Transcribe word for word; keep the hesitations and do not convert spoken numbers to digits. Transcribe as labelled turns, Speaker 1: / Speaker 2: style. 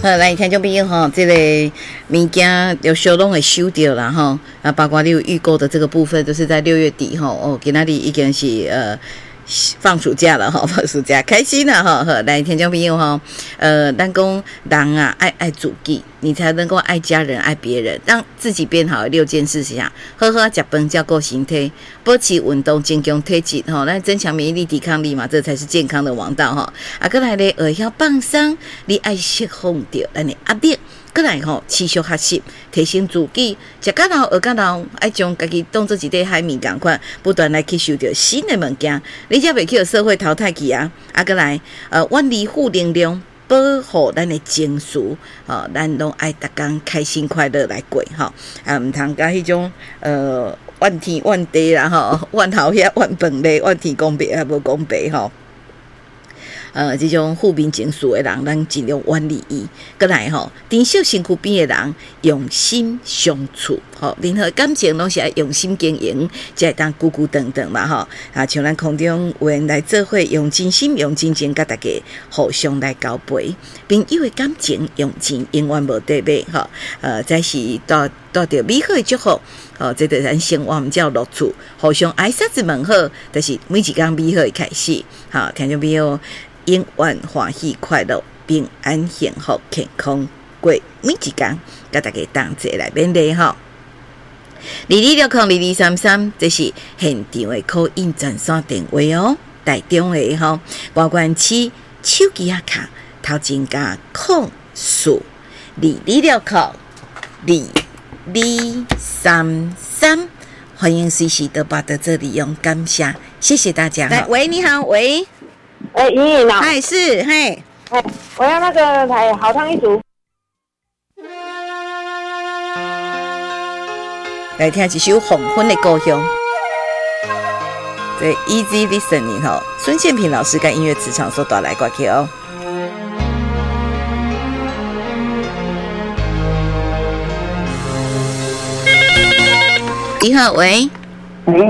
Speaker 1: 好，来听众朋友哈，这个物件有小拢会收到啦哈，啊，包括你有预购的这个部分，都是在六月底哈。哦，今仔日已经是呃放暑假了哈，放暑假开心了哈。好，来听众朋友哈，呃，咱讲人啊，爱爱自己，你才能够爱家人、爱别人，让自己变好的六件事情啊，好好食饭、照顾身体，保持运动、增强体质哈，来增强免疫力、抵抗力嘛，这才是健康的王道哈。啊，过来咧，学晓放松，你爱释放掉咱的压力。过来吼，持续学习，提升自己，食到老学到老，爱将家己当做一块海绵共款，不断来吸收到新的物件，你才袂去有社会淘汰去啊！啊，过来，呃，远离负能量，保护咱的情绪，哦，咱拢爱逐工开心快乐来过吼，啊，毋通甲迄种呃怨天怨地啦吼，怨头遐怨饭咧，怨天公伯啊无公伯吼。呃，这种负面情绪的人，咱尽量远离伊。过来吼，珍惜身躯边的人，用心相处。吼，任何感情拢是要用心经营，才会当久久长长嘛吼。啊，像咱空中有人来做伙，用真心、用真情，甲大家互相来交陪。朋友的感情用钱永远无得买吼。呃，这是带带着美好的祝福。哦，这对咱生活毋才有乐趣，互相爱煞子问好，就是每一天美好的开始。好，听众朋友。永远欢喜快乐平安幸福健康过每一天，甲大家同齐来勉励吼。二二六零二二三三，这是现场的call in专线电话哦，台中的吼，外关市手机啊卡头前加空数二二六零二二三三，欢迎随时都把在这里用感谢，谢谢大家。来，喂，你好，喂。
Speaker 2: 哎，莹莹啊，
Speaker 1: 哎是，嘿，
Speaker 2: 哎，我要那个哎好汤一组。
Speaker 1: 来听一首黄昏的故乡，这 Easy Listening 吼，孙宪平老师跟音乐磁场所带来歌曲哦。你好，喂。